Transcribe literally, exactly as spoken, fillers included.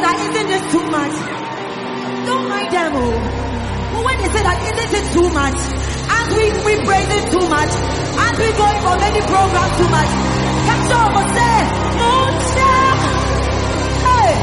that isn't this too much? Don't mind them, oh. But when they say that isn't it too much? As we, we praise it too much. As we going for many programs too much.